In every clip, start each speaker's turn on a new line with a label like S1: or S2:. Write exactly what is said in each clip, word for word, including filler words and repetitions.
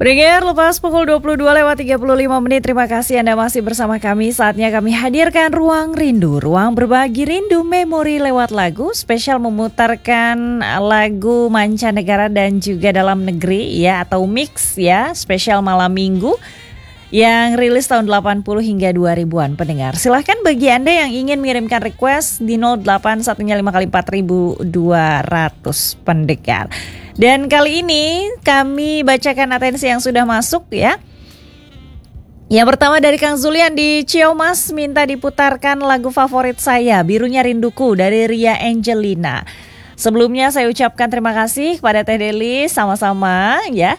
S1: Pendengar, lepas pukul dua puluh dua lewat tiga puluh lima menit, terima kasih Anda masih bersama kami. Saatnya kami hadirkan Ruang Rindu, ruang berbagi rindu memori lewat lagu, spesial memutarkan lagu mancanegara dan juga dalam negeri ya, atau mix ya, spesial malam minggu yang rilis tahun delapan puluh hingga dua ribuan. Pendengar, silahkan bagi Anda yang ingin mengirimkan request di nol delapan satu lima kali empat ribu dua ratus pendengar. Dan kali ini kami bacakan atensi yang sudah masuk ya. Yang pertama dari Kang Zulian di Ciamas, minta diputarkan lagu favorit saya, Birunya Rinduku dari Ria Angelina. Sebelumnya saya ucapkan terima kasih kepada Teh Deli, sama-sama ya.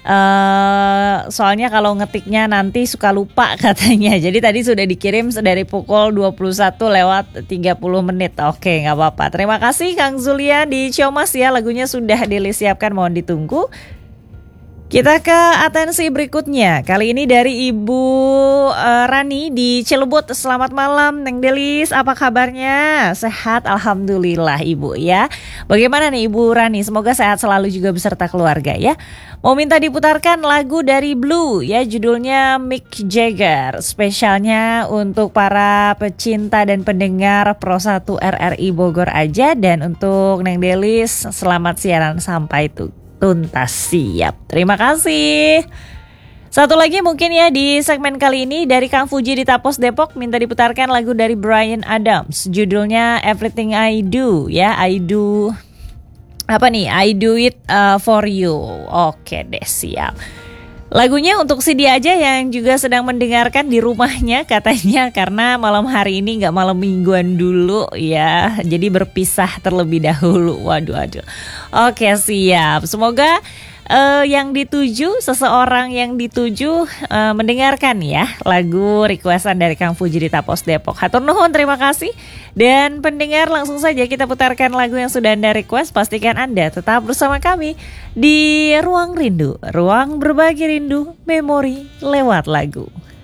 S1: Uh, soalnya kalau ngetiknya nanti suka lupa katanya. Jadi tadi sudah dikirim dari pukul dua puluh satu lewat tiga puluh menit. Oke, nggak apa-apa. Terima kasih Kang Zulia di Ciamas ya. Lagunya sudah Deli siapkan, mohon ditunggu. Kita ke atensi berikutnya. Kali ini dari Ibu uh, Rani di Cilebut. Selamat malam Neng Delis, apa kabarnya? Sehat Alhamdulillah Ibu ya. Bagaimana nih Ibu Rani? Semoga sehat selalu juga beserta keluarga ya. Mau minta diputarkan lagu dari Blue ya, judulnya Mick Jagger. Spesialnya untuk para pecinta dan pendengar Pro satu R R I Bogor aja. Dan untuk Neng Delis, selamat siaran sampai tuh tuntas, siap. Terima kasih. Satu lagi mungkin ya di segmen kali ini dari Kang Fuji di Tapos Depok, minta diputarkan lagu dari Bryan Adams, judulnya Everything I Do ya. I do apa nih? I do it uh, for you. Oke deh, siap. Lagunya untuk si dia aja yang juga sedang mendengarkan di rumahnya katanya, karena malam hari ini gak malam mingguan dulu ya, jadi berpisah terlebih dahulu. Waduh aduh. Oke siap. Semoga uh, yang dituju, seseorang yang dituju uh, mendengarkan ya lagu requestan dari Kang Fuji di Tapos Depok. Hatur nuhun, terima kasih. Dan pendengar, langsung saja kita putarkan lagu yang sudah Anda request. Pastikan Anda tetap bersama kami di Ruang Rindu, ruang berbagi rindu memori lewat lagu.